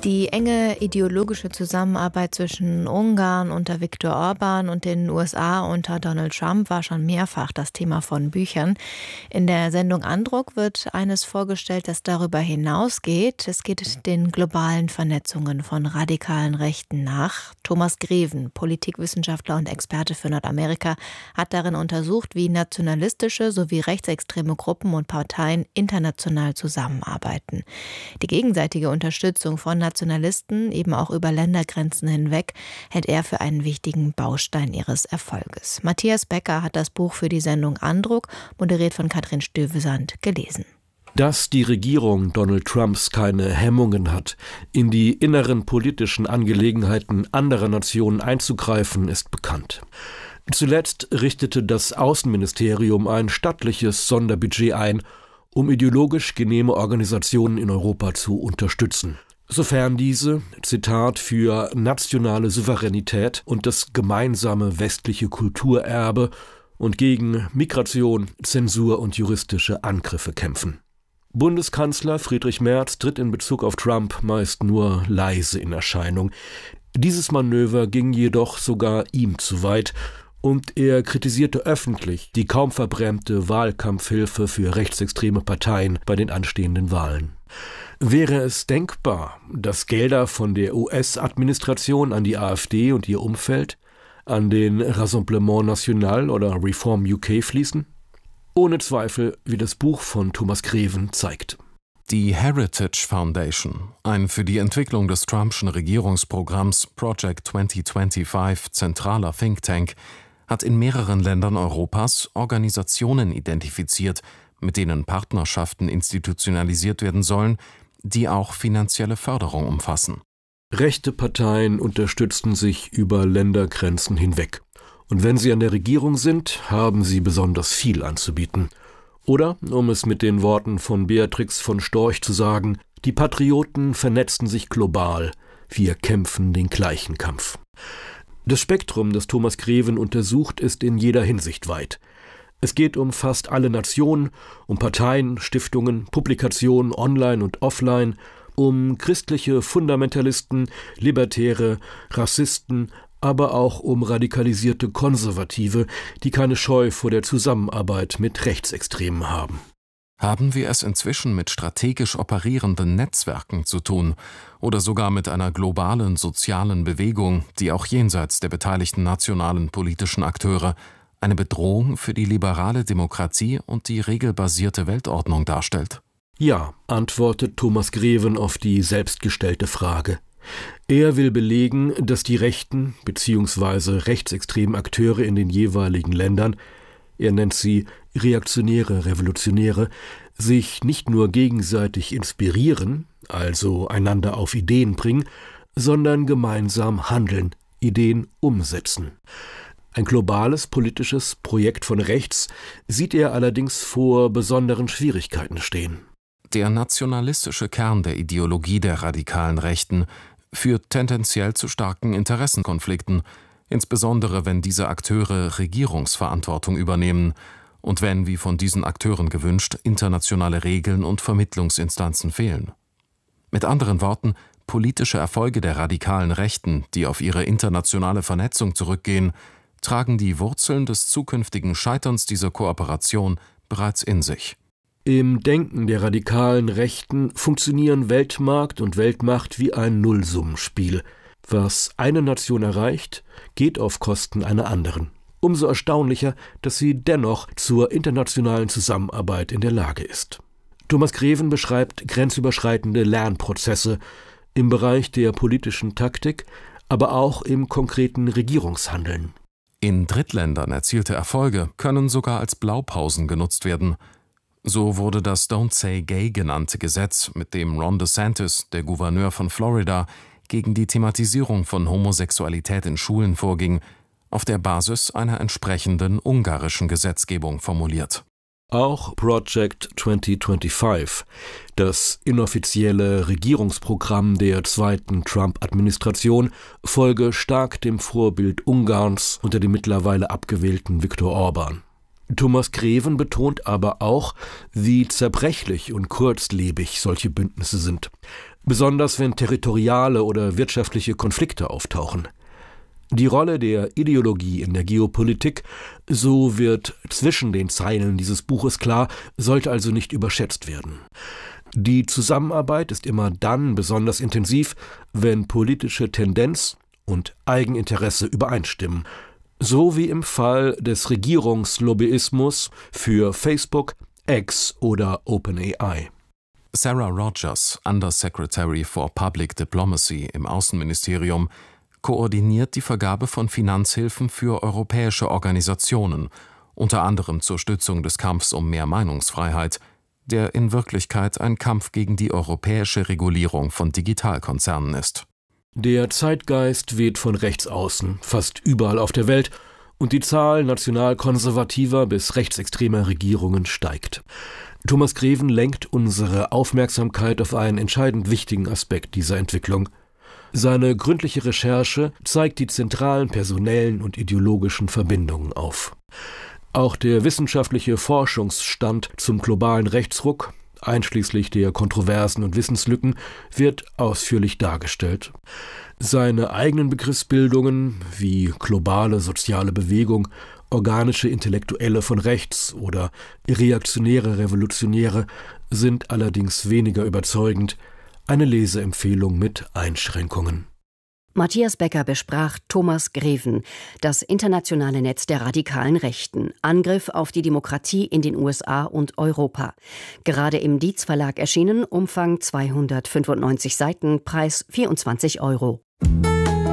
Die enge ideologische Zusammenarbeit zwischen Ungarn unter Viktor Orbán und den USA unter Donald Trump war schon mehrfach das Thema von Büchern. In der Sendung Andruck wird eines vorgestellt, das darüber hinausgeht. Es geht den globalen Vernetzungen von radikalen Rechten nach. Thomas Greven, Politikwissenschaftler und Experte für Nordamerika, hat darin untersucht, wie nationalistische sowie rechtsextreme Gruppen und Parteien international zusammenarbeiten. Die gegenseitige Unterstützung von Nationalisten, eben auch über Ländergrenzen hinweg, hält er für einen wichtigen Baustein ihres Erfolges. Matthias Becker hat das Buch für die Sendung Andruck, moderiert von Katrin Stövesand, gelesen. Dass die Regierung Donald Trumps keine Hemmungen hat, in die inneren politischen Angelegenheiten anderer Nationen einzugreifen, ist bekannt. Zuletzt richtete das Außenministerium ein stattliches Sonderbudget ein, um ideologisch genehme Organisationen in Europa zu unterstützen. Sofern diese, Zitat, für nationale Souveränität und das gemeinsame westliche Kulturerbe und gegen Migration, Zensur und juristische Angriffe kämpfen. Bundeskanzler Friedrich Merz tritt in Bezug auf Trump meist nur leise in Erscheinung. Dieses Manöver ging jedoch sogar ihm zu weit und er kritisierte öffentlich die kaum verbrämte Wahlkampfhilfe für rechtsextreme Parteien bei den anstehenden Wahlen. Wäre es denkbar, dass Gelder von der US-Administration an die AfD und ihr Umfeld, an den Rassemblement National oder Reform UK fließen? Ohne Zweifel, wie das Buch von Thomas Greven zeigt. Die Heritage Foundation, ein für die Entwicklung des Trumpschen Regierungsprogramms Project 2025 zentraler Think Tank, hat in mehreren Ländern Europas Organisationen identifiziert, mit denen Partnerschaften institutionalisiert werden sollen, die auch finanzielle Förderung umfassen. Rechte Parteien unterstützen sich über Ländergrenzen hinweg. Und wenn sie an der Regierung sind, haben sie besonders viel anzubieten. Oder, um es mit den Worten von Beatrix von Storch zu sagen, die Patrioten vernetzen sich global, wir kämpfen den gleichen Kampf. Das Spektrum, das Thomas Greven untersucht, ist in jeder Hinsicht weit. Es geht um fast alle Nationen, um Parteien, Stiftungen, Publikationen online und offline, um christliche Fundamentalisten, Libertäre, Rassisten, aber auch um radikalisierte Konservative, die keine Scheu vor der Zusammenarbeit mit Rechtsextremen haben. Haben wir es inzwischen mit strategisch operierenden Netzwerken zu tun oder sogar mit einer globalen sozialen Bewegung, die auch jenseits der beteiligten nationalen politischen Akteure eine Bedrohung für die liberale Demokratie und die regelbasierte Weltordnung darstellt? Ja, antwortet Thomas Greven auf die selbstgestellte Frage. Er will belegen, dass die rechten bzw. rechtsextremen Akteure in den jeweiligen Ländern, er nennt sie reaktionäre Revolutionäre, sich nicht nur gegenseitig inspirieren, also einander auf Ideen bringen, sondern gemeinsam handeln, Ideen umsetzen. Ein globales politisches Projekt von rechts sieht er allerdings vor besonderen Schwierigkeiten stehen. Der nationalistische Kern der Ideologie der radikalen Rechten führt tendenziell zu starken Interessenkonflikten, insbesondere wenn diese Akteure Regierungsverantwortung übernehmen und wenn, wie von diesen Akteuren gewünscht, internationale Regeln und Vermittlungsinstanzen fehlen. Mit anderen Worten, politische Erfolge der radikalen Rechten, die auf ihre internationale Vernetzung zurückgehen, tragen die Wurzeln des zukünftigen Scheiterns dieser Kooperation bereits in sich. Im Denken der radikalen Rechten funktionieren Weltmarkt und Weltmacht wie ein Nullsummenspiel. Was eine Nation erreicht, geht auf Kosten einer anderen. Umso erstaunlicher, dass sie dennoch zur internationalen Zusammenarbeit in der Lage ist. Thomas Greven beschreibt grenzüberschreitende Lernprozesse im Bereich der politischen Taktik, aber auch im konkreten Regierungshandeln. In Drittländern erzielte Erfolge können sogar als Blaupausen genutzt werden. So wurde das Don't Say Gay genannte Gesetz, mit dem Ron DeSantis, der Gouverneur von Florida, gegen die Thematisierung von Homosexualität in Schulen vorging, auf der Basis einer entsprechenden ungarischen Gesetzgebung formuliert. Auch Project 2025, das inoffizielle Regierungsprogramm der zweiten Trump-Administration, folge stark dem Vorbild Ungarns unter dem mittlerweile abgewählten Viktor Orbán. Thomas Greven betont aber auch, wie zerbrechlich und kurzlebig solche Bündnisse sind. besonders wenn territoriale oder wirtschaftliche Konflikte auftauchen. Die Rolle der Ideologie in der Geopolitik, so wird zwischen den Zeilen dieses Buches klar, sollte also nicht überschätzt werden. Die Zusammenarbeit ist immer dann besonders intensiv, wenn politische Tendenz und Eigeninteresse übereinstimmen, so wie im Fall des Regierungslobbyismus für Facebook, X oder OpenAI. Sarah Rogers, Undersecretary for Public Diplomacy im Außenministerium, koordiniert die Vergabe von Finanzhilfen für europäische Organisationen, unter anderem zur Stützung des Kampfs um mehr Meinungsfreiheit, der in Wirklichkeit ein Kampf gegen die europäische Regulierung von Digitalkonzernen ist. Der Zeitgeist weht von rechts außen, fast überall auf der Welt, und die Zahl nationalkonservativer bis rechtsextremer Regierungen steigt. Thomas Greven lenkt unsere Aufmerksamkeit auf einen entscheidend wichtigen Aspekt dieser Entwicklung. Seine gründliche Recherche zeigt die zentralen personellen und ideologischen Verbindungen auf. Auch der wissenschaftliche Forschungsstand zum globalen Rechtsruck, einschließlich der Kontroversen und Wissenslücken, wird ausführlich dargestellt. Seine eigenen Begriffsbildungen wie globale soziale Bewegung, organische Intellektuelle von rechts oder reaktionäre Revolutionäre sind allerdings weniger überzeugend. Eine Leseempfehlung mit Einschränkungen. Matthias Becker besprach Thomas Greven, das internationale Netz der radikalen Rechten, Angriff auf die Demokratie in den USA und Europa. Gerade im Dietz Verlag erschienen, Umfang 295 Seiten, Preis 24 €.